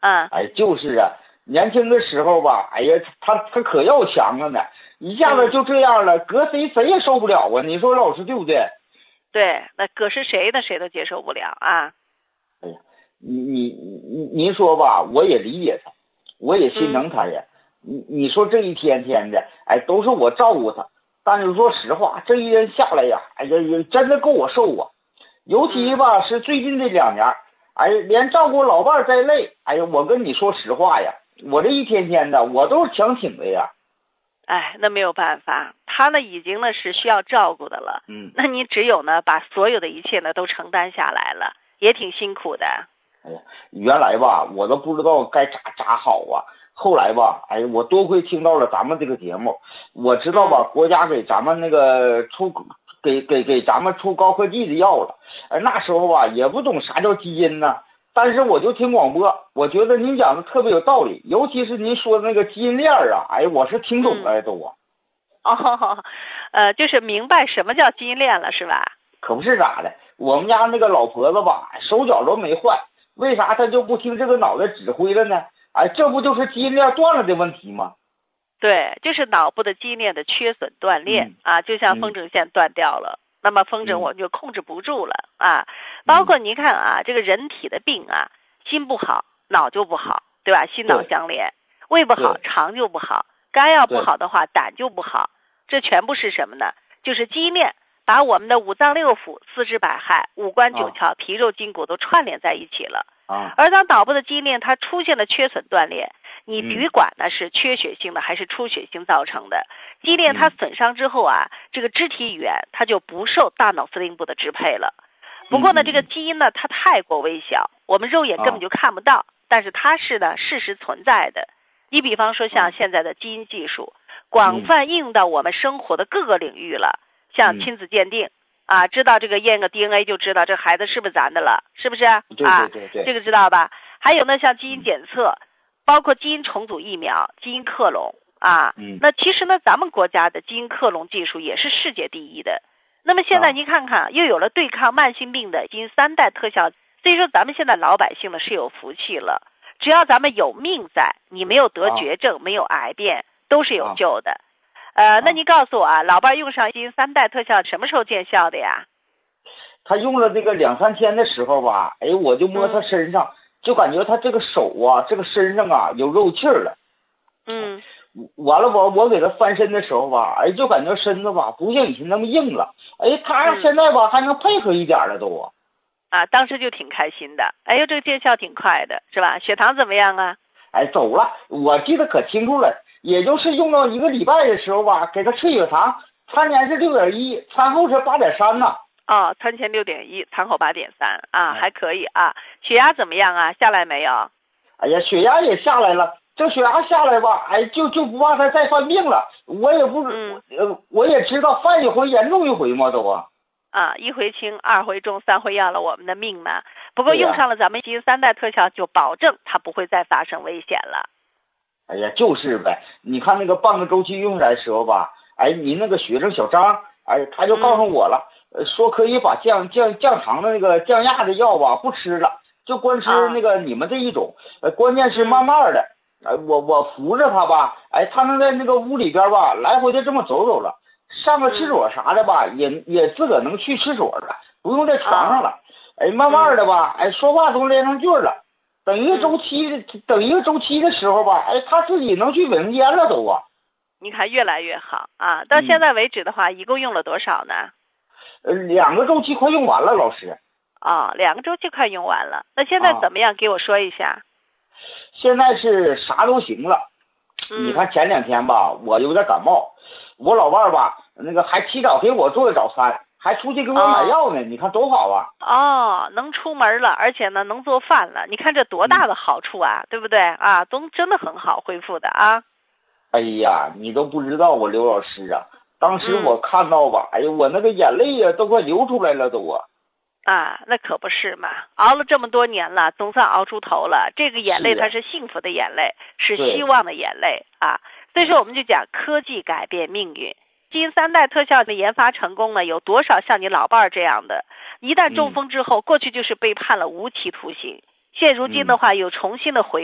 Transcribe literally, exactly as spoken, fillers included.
嗯， 哎，就是啊，年轻的时候吧，哎呀，他他可要强了呢，一下子就这样了，搁谁谁也受不了啊！你说老师对不对？ 对，那搁是谁呢，谁都接受不了啊。 哎呀，你你你您说吧，我也理解他，我也心疼他呀。你、嗯、你说这一天天的，哎，都是我照顾他，但是说实话，这一天下来呀，哎呀呀，真的够我受啊。尤其吧，是最近这两年，哎，连照顾老伴儿再累，哎呀，我跟你说实话呀，我这一天天的，我都是强挺的呀。 哎，那没有办法，他呢已经呢是需要照顾的了。 嗯， 那你只有呢把所有的一切呢都承担下来了，也挺辛苦的。 哎呀，原来吧，我都不知道该咋咋好啊。后来吧，哎，我多亏听到了咱们这个节目，我知道吧， 嗯、 国家给咱们那个出给给给咱们出高科技的药了。哎，那时候吧也不懂啥叫基因呢，但是我就听广播，我觉得您讲的特别有道理，尤其是您说的那个基因链啊，哎，我是听懂了都啊。 哦，呃，就是明白什么叫基因链了，是吧？ 可不是咋的，我们家那个老婆子吧，手脚都没坏，为啥她就不听这个脑袋指挥了呢？哎，这不就是基因链断了的问题吗？ 对，就是脑部的基因链的缺损断裂、 嗯、 啊，就像风筝线断掉了，嗯、那么风筝我们就控制不住了、嗯、啊。包括您看啊，这个人体的病啊，心不好，脑就不好，对吧？心脑相连，胃不好，肠就不好，肝要不好的话，胆就不好。这全部是什么呢？就是基因链把我们的五脏六腑、四肢百骸、五官九窍、啊、皮肉筋骨都串联在一起了。 啊， 而当脑部的基因链它出现了缺损断裂，你别管呢是缺血性的还是出血性造成的，基因链它损伤之后啊，这个肢体语言它就不受大脑司令部的支配了。不过呢，这个基因呢它太过微小，我们肉眼根本就看不到，但是它是呢事实存在的。你比方说像现在的基因技术，广泛应用到我们生活的各个领域了，像亲子鉴定。啊，知道这个验个 D N A 就知道这孩子是不是咱的了，是不是？ 对对对对， 啊，这个知道吧？还有呢，像基因检测，包括基因重组疫苗、基因克隆啊。 嗯。 那其实呢，咱们国家的基因克隆技术也是世界第一的。那么现在您看看，又有了对抗慢性病的基因三代特效，所以说咱们现在老百姓呢是有福气了。只要咱们有命在，你没有得绝症，啊、没有癌变，都是有救的。啊呃，那你告诉我啊，老伴用上基因三代特效什么时候见效的呀？ 他用了这个两三天的时候吧，哎，我就摸他身上，嗯、就感觉他这个手啊，这个身上啊有肉气儿了。 嗯。 完了我我给他翻身的时候吧，哎，就感觉身子吧不像以前那么硬了。哎，他现在吧、嗯、还能配合一点了都啊。 啊，当时就挺开心的。哎呦，这个见效挺快的，是吧？血糖怎么样啊？ 哎，走了，我记得可清楚了。也就是用到一个礼拜的时候吧，给他测血糖，餐前是六点一，餐后是八点三呢。 哦，餐前六点一，餐后八点三啊，还可以啊。血压怎么样啊？下来没有？ 哎呀，血压也下来了。这血压下来吧，哎，就就不怕他再犯病了。我也不，嗯、呃，我也知道犯一回严重一回嘛，都啊。 啊，一回轻，二回重，三回要了我们的命嘛。不过用上了咱们基因三代特效，就保证它不会再发生危险了。 哎呀，就是呗。你看那个半个周期用下来的时候吧，哎，你那个学生小张，哎，他就告诉我了，嗯、说可以把降降降糖的那个降压的药吧不吃了，就光吃那个你们这一种。呃，关键是慢慢的，哎，我我扶着他吧，哎，他能在那个屋里边吧来回的这么走走了，上个厕所啥的吧，也也自个能去厕所了，不用在床上了。哎，慢慢的吧，哎，说话都连上句了。等一个周期，嗯、等一个周期的时候吧，哎，他自己能去卫生间了都啊。 你看越来越好啊！到现在为止的话，嗯、一共用了多少呢？ 呃，两个周期快用完了，老师。 啊、哦，两个周期快用完了。那现在怎么样？啊、给我说一下。 现在是啥都行了。嗯、你看前两天吧，我有点感冒，我老伴儿吧，那个还提早给我做的早餐。还出去给我买药呢，哦、你看多好啊！ 哦，能出门了，而且呢能做饭了，你看这多大的好处啊，嗯、对不对啊？都真的很好恢复的啊！ 哎呀，你都不知道我刘老师啊，当时我看到吧，嗯、哎呀，我那个眼泪呀都快流出来了都啊！ 啊，那可不是嘛，熬了这么多年了，总算熬出头了。这个眼泪它是幸福的眼泪，是希望的眼泪啊！所以说我们就讲科技改变命运。基因三代特效的研发成功呢，有多少像你老伴儿这样的，一旦中风之后，嗯、过去就是被判了无期徒刑，现如今的话又重新的回